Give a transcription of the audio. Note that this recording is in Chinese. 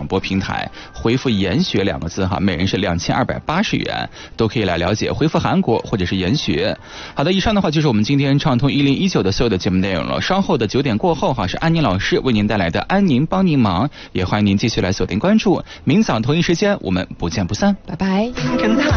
播平台，回复研学2个字哈，每人是2280元，都可以来了解，回复韩国或者是研学。好的，以上的话就是我们今天畅通1019的所有的节目内容了。稍后的9点过后哈，是安宁老师为您带来的安宁帮您忙，也欢迎您继续来锁定关注。明早同一时间我们不见不散， 拜拜。